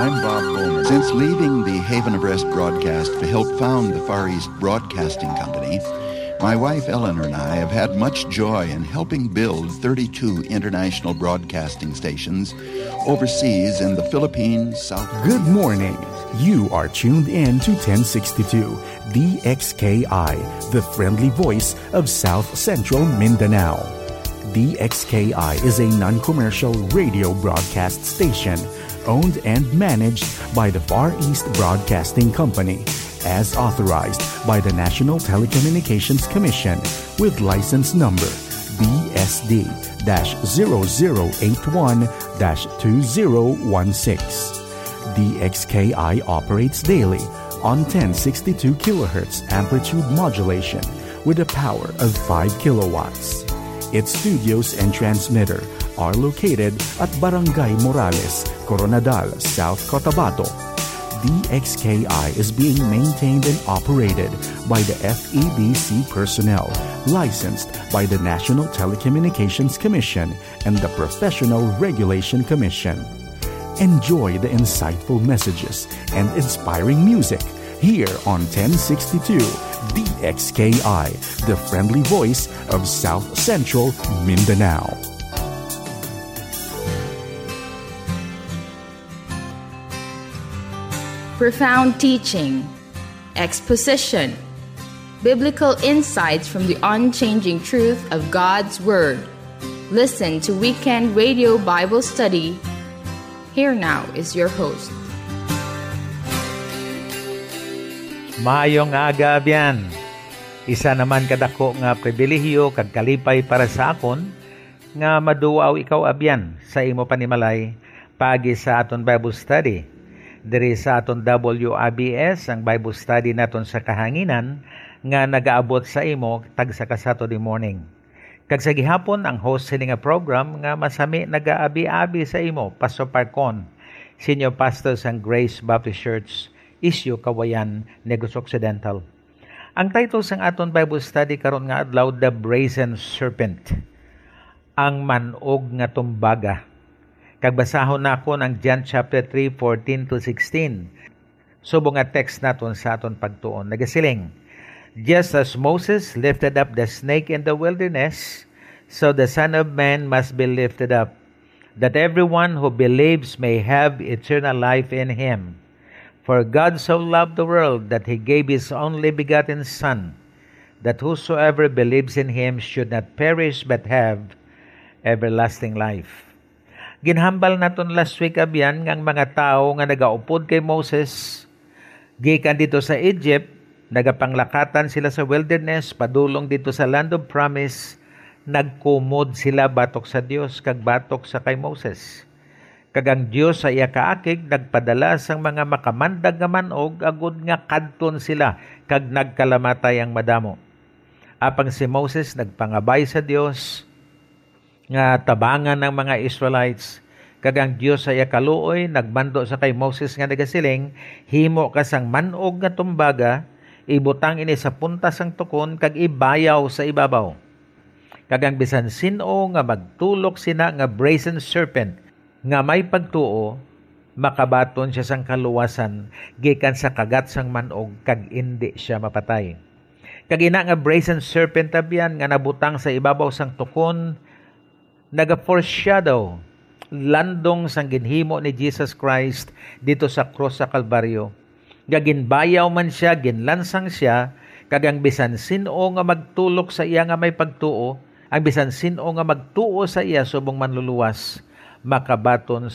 I'm Bob Bowman. Since leaving the Haven of Rest broadcast to help found the Far East Broadcasting Company, my wife Eleanor and I have had much joy in helping build 32 international broadcasting stations overseas in the Philippines, South Korea. Good morning. You are tuned in to 1062 DXKI, the friendly voice of South Central Mindanao. DXKI is a non-commercial radio broadcast station owned and managed by the Far East Broadcasting Company, as authorized by the National Telecommunications Commission with license number BSD-0081-2016. DXKI operates daily on 1062 kHz amplitude modulation with a power of 5 kilowatts. Its studios and transmitter are located at Barangay Morales, Coronadal, South Cotabato. DXKI is being maintained and operated by the FEBC personnel licensed by the National Telecommunications Commission and the Professional Regulation Commission. Enjoy the insightful messages and inspiring music here on 1062 DXKI, the friendly voice of South Central Mindanao. Profound teaching, exposition, biblical insights from the unchanging truth of God's Word. Listen to Weekend Radio Bible Study. Here now is your host. Maayong aga abyan. Isa naman kadako nga pribilehiyo kag kalipay para sa akon nga maduaw ikaw abyan sa imo panimalay pagi sa aton Bible study. Diri sa aton WABS ang Bible study naton sa kahanginan nga nagaabot sa imo tag sa Saturday morning. Kag sa gihapon ang host sini nga program nga masami nagaabi-abi sa imo, Pastor Parcon, Senior Pastor sang Grace Baptist Church, Isyo Kawayan, Negros Occidental. Ang title sang aton Bible study karon nga adlaw, The Brazen Serpent, ang manog nga tumbaga. Kag basahon nako ang John chapter 3:14-16. Subong nga text naton sa aton pagtuon. Nagasiling, just as Moses lifted up the snake in the wilderness, so the Son of Man must be lifted up, that everyone who believes may have eternal life in him. For God so loved the world that he gave his only begotten Son, that whosoever believes in him should not perish but have everlasting life. Ginhambal naton last week abyan nga ang mga tao nga nagaupod kay Moses, gikan dito sa Egypt, nagapanglakatan sila sa wilderness, padulong dito sa land of promise, nagkumod sila batok sa Dios kag batok sa kay Moses. Kag ang Dios sa iya kaakig nagpadala sang mga makamandag nga manog agud nga kadton sila kag nagkalamatay ang madamo. Apang si Moses nagpangabay sa Dios nga tabangan ng mga Israelites, kag ang Dios sa iya kaluoy nagmando sa kay Moses nga nagasiling, himo ka sang manog nga tumbaga, ibutang ini sa punta sang tukon kag ibayaw sa ibabaw. Kag ang bisan sino nga magtulok sina nga brazen serpent nga may pagtuo, makabaton siya sang kaluwasan gikan sa kagat sang manog kag indi siya mapatay. Kag ina nga brazen serpent abyan nga nabutang sa ibabaw sang tukon, naga-foreshadow landong sang ginhimo ni Jesus Christ dito sa cross sa Kalbaryo. Gaginbayaw man siya, ginlansang siya, kag ang bisan sino nga magtulok sa iya nga may pagtuo, ang bisan sino nga magtuo sa iya subong manluluwas, makabaton